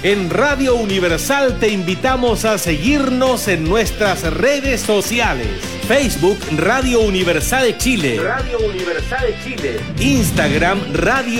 En Radio Universal te invitamos a seguirnos en nuestras redes sociales. Facebook Radio Universal de Chile. Radio Universal de Chile. Instagram Radio